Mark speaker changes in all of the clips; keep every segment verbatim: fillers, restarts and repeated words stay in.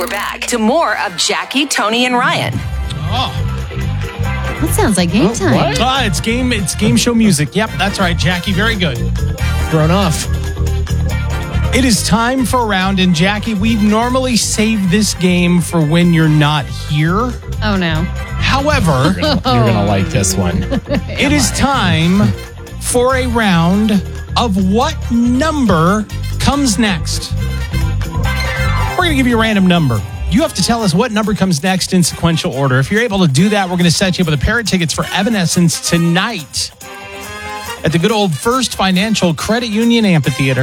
Speaker 1: back to more of Jackie, Tony, and Ryan.
Speaker 2: Oh.
Speaker 3: That sounds like game time.
Speaker 2: What? Ah, it's game. It's game show music. Yep, that's right, Jackie. Very good.
Speaker 4: Thrown off.
Speaker 2: It is time for a round, and Jackie, we normally save this game for when you're not here.
Speaker 3: Oh no!
Speaker 2: However,
Speaker 4: you're gonna like this one.
Speaker 2: It is time for a round of what number comes next. We're gonna give you a random number. You have to tell us what number comes next in sequential order. If you're able to do that, we're going to set you up with a pair of tickets for Evanescence tonight at the good old First Financial Credit Union Amphitheater.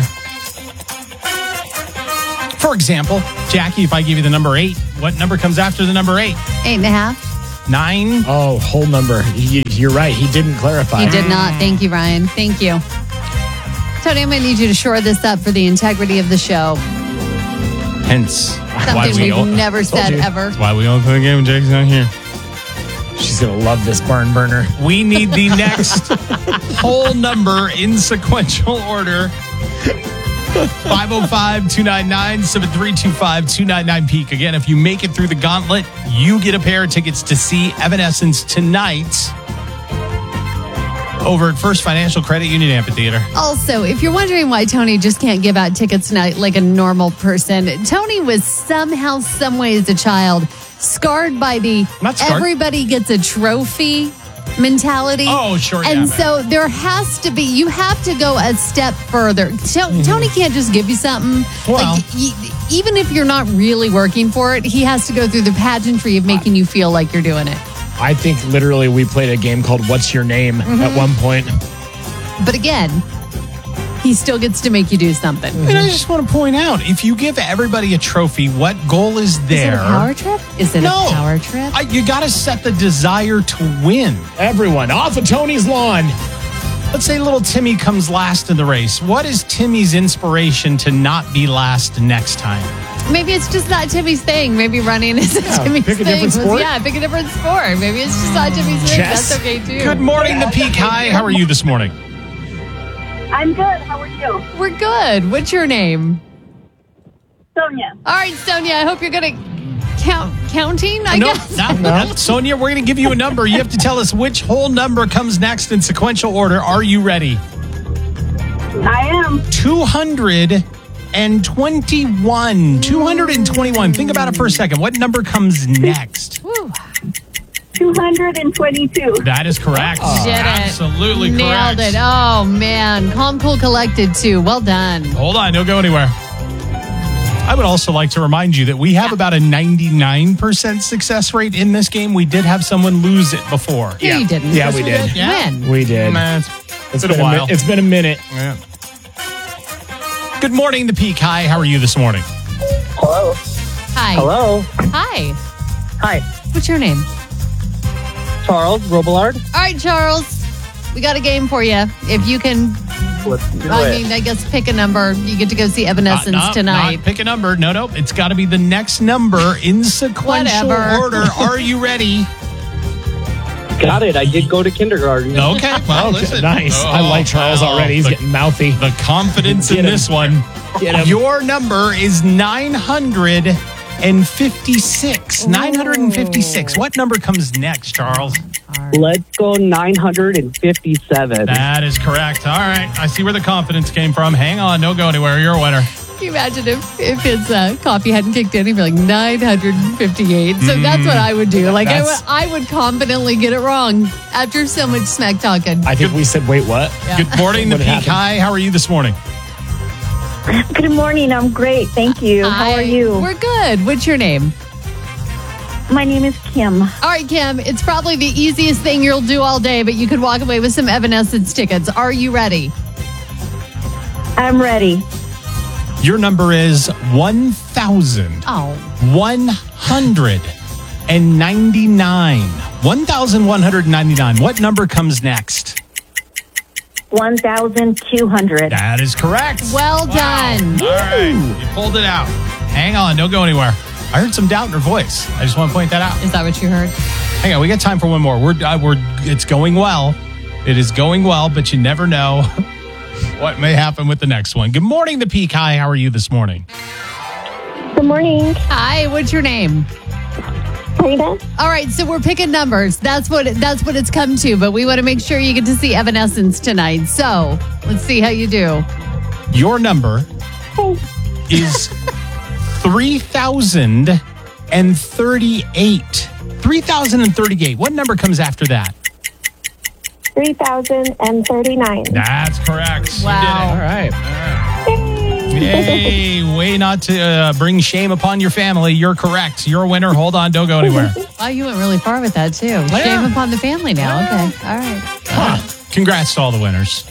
Speaker 2: For example, Jackie, if I give you the number eight, what number comes after the number eight?
Speaker 3: Eight and a half.
Speaker 2: Nine.
Speaker 4: Oh, whole number. You, you're right. He didn't clarify.
Speaker 3: He did not. Thank you, Ryan. Thank you. Tony, I'm going to need you to shore this up for the integrity of the show.
Speaker 2: Hence,
Speaker 3: something
Speaker 2: why we
Speaker 3: we've
Speaker 2: all,
Speaker 3: never said
Speaker 4: you.
Speaker 3: ever.
Speaker 2: That's why we all play the game and Jackie's not here.
Speaker 4: She's going to love this barn burner.
Speaker 2: We need the next whole number in sequential order. five oh five, two nine nine, seven three two five, two nine nine peak. Again, if you make it through the gauntlet, you get a pair of tickets to see Evanescence tonight over at First Financial Credit Union Amphitheater.
Speaker 3: Also, if you're wondering why Tony just can't give out tickets tonight like a normal person, Tony was somehow, some way as a child, scarred by the
Speaker 2: Not scarred.
Speaker 3: everybody gets a trophy mentality.
Speaker 2: Oh, sure.
Speaker 3: And
Speaker 2: yeah,
Speaker 3: so there has to be, you have to go a step further. To-
Speaker 2: Mm-hmm.
Speaker 3: Tony can't just give you something.
Speaker 2: Well.
Speaker 3: Like, y- even if you're not really working for it, he has to go through the pageantry of making you feel like you're doing it.
Speaker 4: I think literally we played a game called What's Your Name
Speaker 3: Mm-hmm.
Speaker 4: at one point.
Speaker 3: But again, he still gets to make you do something.
Speaker 2: And I just want to point out, if you give everybody a trophy, what goal is there?
Speaker 3: Is it a power trip? Is it
Speaker 2: No.
Speaker 3: a power trip?
Speaker 2: I, you got to set the desire to win.
Speaker 4: Everyone off of Tony's lawn.
Speaker 2: Let's say little Timmy comes last in the race. What is Timmy's inspiration to not be last next time?
Speaker 3: Maybe it's just not Timmy's thing. Maybe running is
Speaker 4: Yeah,
Speaker 3: Timmy's
Speaker 4: pick a
Speaker 3: thing.
Speaker 4: different sport.
Speaker 3: Yeah, pick a different sport. Maybe it's just not Timmy's thing.
Speaker 4: Chess.
Speaker 3: That's okay too.
Speaker 2: Good morning, the Peak High. How are you this morning?
Speaker 5: I'm good. How are you?
Speaker 3: We're good. What's your name?
Speaker 5: Sonia.
Speaker 3: All right, Sonia. I hope you're good at count counting. I
Speaker 2: no,
Speaker 3: guess.
Speaker 2: no, no. Sonia, we're going to give you a number. You have to tell us which whole number comes next in sequential order. Are you ready?
Speaker 5: I am.
Speaker 2: two hundred twenty-one. two hundred twenty-one. Think about it for a second. What number comes next?
Speaker 3: Woo.
Speaker 5: two hundred twenty-two.
Speaker 2: That is correct.
Speaker 3: Did it.
Speaker 2: Absolutely
Speaker 3: Nailed
Speaker 2: correct.
Speaker 3: it. Oh, man. Calm, cool, collected, too. Well done.
Speaker 2: Hold on, don't go anywhere. I would also like to remind you that we have about a ninety-nine percent success rate in this game. We did have someone lose it before.
Speaker 3: No, you didn't.
Speaker 4: Yeah, we did.
Speaker 2: Yeah.
Speaker 3: When?
Speaker 4: We did.
Speaker 2: Man, it's,
Speaker 4: It's
Speaker 2: been, a
Speaker 4: mi-
Speaker 2: while.
Speaker 4: it's been a minute.
Speaker 2: Yeah. Good morning, the Peak High. How are you this morning?
Speaker 5: Hello.
Speaker 3: Hi.
Speaker 5: Hello.
Speaker 3: Hi.
Speaker 5: Hi.
Speaker 3: What's your name?
Speaker 5: Charles Robillard.
Speaker 3: All right, Charles. We got a game for you. If you can,
Speaker 5: Let's do
Speaker 3: I
Speaker 5: it.
Speaker 3: mean, I guess pick a number. You get to go see Evanescence
Speaker 2: Uh, no,
Speaker 3: tonight.
Speaker 2: not pick a number. No, no. It's got to be the next number in sequential
Speaker 3: Whatever.
Speaker 2: order. Are you ready?
Speaker 6: Got it. I did go to kindergarten.
Speaker 2: Okay. Well,
Speaker 4: Okay,
Speaker 2: listen.
Speaker 4: nice. I
Speaker 2: Oh,
Speaker 4: like Charles
Speaker 2: well,
Speaker 4: already. He's
Speaker 2: the,
Speaker 4: getting mouthy.
Speaker 2: the confidence in
Speaker 4: Get him.
Speaker 2: this one.
Speaker 4: Get him.
Speaker 2: Your number is nine hundred fifty-six. nine hundred fifty-six. What number comes next, Charles?
Speaker 6: Let's go nine hundred fifty-seven.
Speaker 2: That is correct. All right. I see where the confidence came from. Hang on. Don't go anywhere. You're a winner.
Speaker 3: Can you imagine if, if his uh, coffee hadn't kicked in, he'd be like nine hundred fifty-eight. So that's what I would do. Like, I would,
Speaker 4: That's-
Speaker 3: I would confidently get it wrong after so much smack talking.
Speaker 4: I think we said, wait, what?
Speaker 2: Good morning, the
Speaker 4: What
Speaker 2: Peak
Speaker 4: happened?
Speaker 2: High. How are you this morning?
Speaker 5: Good morning. I'm great. Thank you. How
Speaker 3: Hi.
Speaker 5: are you?
Speaker 3: We're good. What's your name?
Speaker 5: My name is Kim.
Speaker 3: All right, Kim. It's probably the easiest thing you'll do all day, but you could walk away with some Evanescence tickets. Are you ready?
Speaker 5: I'm ready.
Speaker 2: Your number is one thousand
Speaker 3: Oh,
Speaker 2: one hundred ninety-nine. one thousand one hundred ninety-nine. What number comes next?
Speaker 5: one thousand two hundred.
Speaker 2: That is correct.
Speaker 3: well done.
Speaker 2: All right. You pulled it out. Hang on. Don't go anywhere. I heard some doubt in her voice. I just want to point that out.
Speaker 3: Is that what you heard?
Speaker 2: Hang on. We got time for one more. We're, uh, we're, it's going well. It is going well, but you never know what may happen with the next one. Good morning, the Peak High. How are you this morning?
Speaker 5: Good morning.
Speaker 3: Hi, what's your name?
Speaker 5: Rita.
Speaker 3: All right, so we're picking numbers. That's what that's what it's come to, but we want to make sure you get to see Evanescence tonight. So let's see how you do.
Speaker 2: Your number is three thousand thirty-eight. three thousand thirty-eight. What number comes after that?
Speaker 5: three thousand thirty-nine.
Speaker 2: That's correct.
Speaker 3: Wow.
Speaker 2: You did it. All right. Yay. Way not to uh, bring shame upon your family. You're correct. You're a winner. Hold on. Don't go anywhere.
Speaker 3: Oh, you went really far with that, too.
Speaker 2: Yeah.
Speaker 3: Shame upon the family now.
Speaker 2: Yeah.
Speaker 3: Okay. All right.
Speaker 2: Huh. Congrats to all the winners.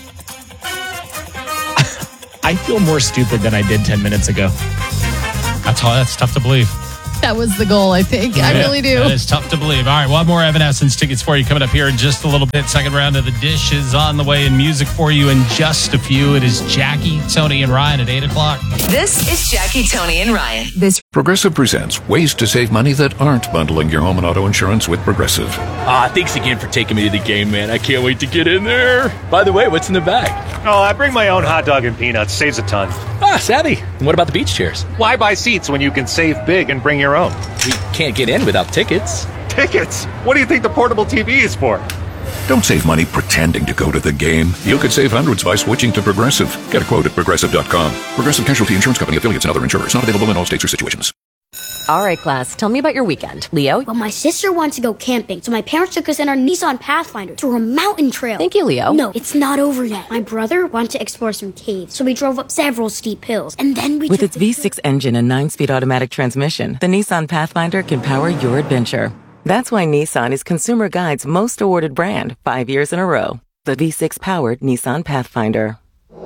Speaker 4: I feel more stupid than I did ten minutes ago.
Speaker 2: That's all. That's tough to believe.
Speaker 3: That was the goal, I think. I
Speaker 2: Yeah,
Speaker 3: really do.
Speaker 2: That is tough to believe. All right, one more Evanescence tickets for you coming up here in just a little bit. Second round of the dish is on the way, and music for you in just a few. It is Jackie, Tony, and Ryan at eight o'clock.
Speaker 1: This is Jackie, Tony, and Ryan.
Speaker 7: This Progressive presents ways to save money that aren't bundling your home and auto insurance with Progressive.
Speaker 8: Ah, thanks again for taking me to the game, man. I can't wait to get in there. By the way, what's in the bag?
Speaker 9: Oh, I bring my own hot dog and peanuts. Saves a ton.
Speaker 8: Ah, savvy. And what about the beach chairs?
Speaker 9: Why buy seats when you can save big and bring your own?
Speaker 8: We can't get in without tickets.
Speaker 9: Tickets? What do you think the portable T V is for?
Speaker 7: Don't save money pretending to go to the game. You could save hundreds by switching to Progressive. Get a quote at progressive dot com. Progressive Casualty Insurance Company, affiliates, and other insurers. Not available in all states or situations.
Speaker 10: All right, class, tell me about your weekend. Leo?
Speaker 11: Well, my sister wants to go camping, so my parents took us in our Nissan Pathfinder to a mountain trail.
Speaker 10: Thank you, Leo.
Speaker 11: No, it's not over yet. My brother wanted to explore some caves, so we drove up several steep hills, and then we
Speaker 10: With
Speaker 11: took
Speaker 10: its V six engine and nine-speed automatic transmission, the Nissan Pathfinder can power your adventure. That's why Nissan is Consumer Guide's most awarded brand five years in a row. The V six-powered Nissan Pathfinder.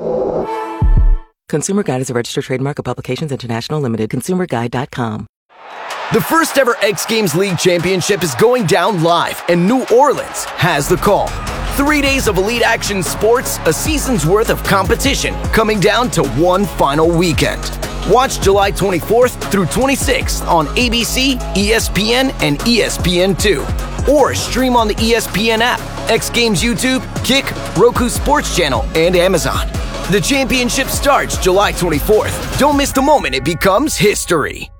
Speaker 10: Consumer Guide is a registered trademark of Publications International Limited. consumer guide dot com.
Speaker 12: The first ever X Games League Championship is going down live, and New Orleans has the call. Three days of elite action sports, a season's worth of competition, coming down to one final weekend. Watch July twenty-fourth through twenty-sixth on A B C, E S P N, and E S P N two. Or stream on the E S P N app, X Games YouTube, Kick, Roku Sports Channel, and Amazon. The championship starts July twenty-fourth. Don't miss the moment it becomes history.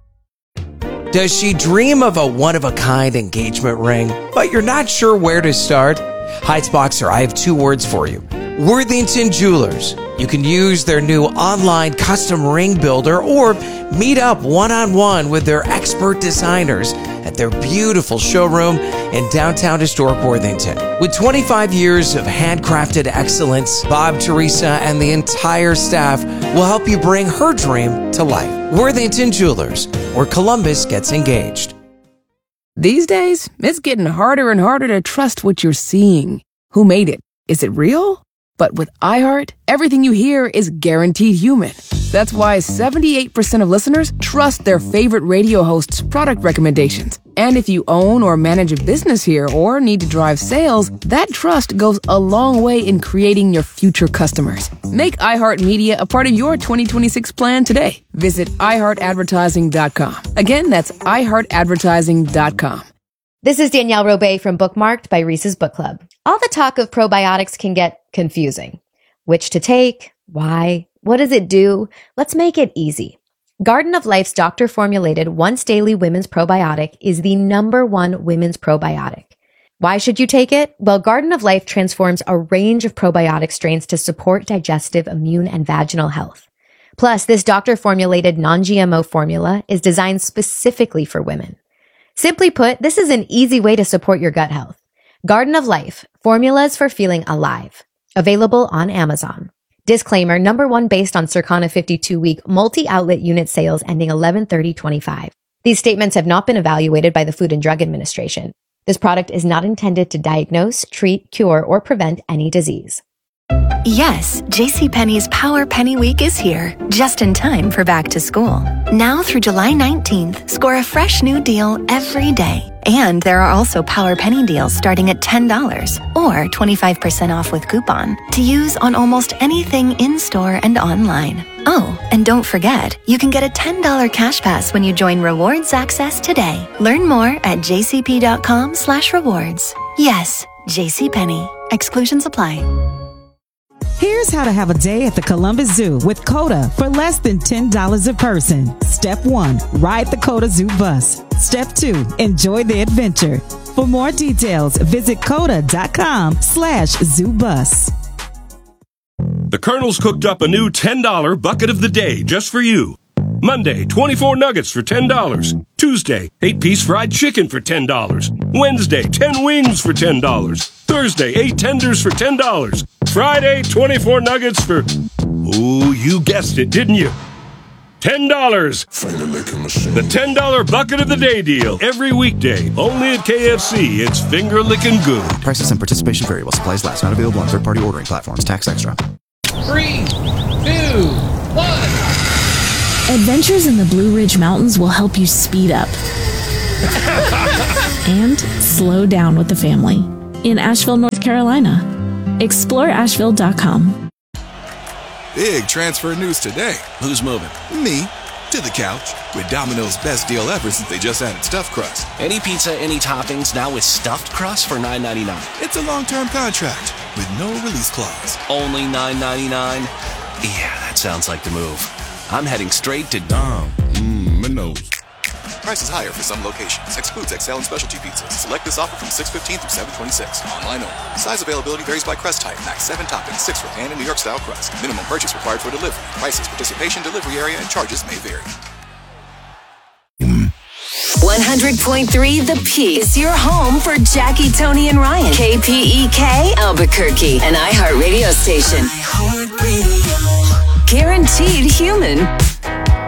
Speaker 13: Does she dream of a one-of-a-kind engagement ring, but you're not sure where to start? Heightsboxer, I have two words for you. Worthington Jewelers. You can use their new online custom ring builder or meet up one-on-one with their expert designers at their beautiful showroom in downtown historic Worthington. With twenty-five years of handcrafted excellence, Bob, Teresa, and the entire staff will help you bring her dream to life. Worthington Jewelers, where Columbus gets engaged.
Speaker 14: These days, it's getting harder and harder to trust what you're seeing. Who made it? Is it real? But with iHeart, everything you hear is guaranteed human. That's why seventy-eight percent of listeners trust their favorite radio host's product recommendations. And if you own or manage a business here or need to drive sales, that trust goes a long way in creating your future customers. Make iHeartMedia a part of your twenty twenty-six plan today. Visit i heart advertising dot com. Again, that's i heart advertising dot com.
Speaker 15: This is Danielle Robay from Bookmarked by Reese's Book Club. All the talk of probiotics can get confusing. Which to take? Why? What does it do? Let's make it easy. Garden of Life's doctor-formulated once-daily women's probiotic is the number one women's probiotic. Why should you take it? Well, Garden of Life transforms a range of probiotic strains to support digestive, immune, and vaginal health. Plus, this doctor-formulated non-G M O formula is designed specifically for women. Simply put, this is an easy way to support your gut health. Garden of Life, formulas for feeling alive. Available on Amazon. Disclaimer, number one based on Circana fifty-two week multi-outlet unit sales ending eleven thirty twenty-five. These statements have not been evaluated by the Food and Drug Administration. This product is not intended to diagnose, treat, cure, or prevent any disease.
Speaker 16: Yes, JCPenney's Power Penny Week is here, just in time for back to school. Now through July nineteenth, score a fresh new deal every day. And there are also Power Penny deals starting at ten dollars or twenty-five percent off with coupon to use on almost anything in-store and online. Oh, and don't forget, you can get a ten dollars cash pass when you join Rewards Access today. Learn more at jcp.com slash rewards. Yes, JCPenney. Exclusions apply.
Speaker 17: Here's how to have a day at the Columbus Zoo with CODA for less than ten dollars a person. Step one, ride the CODA Zoo bus. Step two, enjoy the adventure. For more details, visit coda.com slash zoo bus.
Speaker 18: The Colonel's cooked up a new ten dollar bucket of the day just for you. Monday, twenty-four nuggets for ten dollars. Tuesday, eight piece fried chicken for ten dollars. Wednesday, ten wings for ten dollars. Thursday, eight tenders for ten dollars. Friday, twenty-four nuggets for... Ooh, you guessed it, didn't you? ten dollars. The ten dollar bucket of the day deal. Every weekday. Only at K F C. It's finger licking good.
Speaker 19: Prices and participation vary while supplies last. Not available on third-party ordering platforms. Tax extra.
Speaker 2: Three, two, one.
Speaker 20: Adventures in the Blue Ridge Mountains will help you speed up and slow down with the family in Asheville, North Carolina. explore asheville dot com.
Speaker 21: Big transfer news today.
Speaker 22: Who's moving?
Speaker 21: Me. To the couch. With Domino's best deal ever since they just added stuffed crust.
Speaker 22: Any pizza, any toppings, now with stuffed crust for nine ninety-nine.
Speaker 21: It's a long-term contract with no release clause.
Speaker 22: Only nine ninety-nine? Yeah, that sounds like the move. I'm heading straight to Dom.
Speaker 21: Mmm, Minos. Price is higher for some locations. Excludes X L and specialty pizzas. Select this offer from six fifteen through seven twenty-six. Online only. Size availability varies by crust type. Max seven toppings, six for pan and New York style crust. Minimum purchase required for delivery. Prices, participation, delivery area, and charges may vary.
Speaker 1: one hundred point three The Peak is your home for Jackie, Tony, and Ryan. K P E K, Albuquerque, an iHeart radio station. Guaranteed human.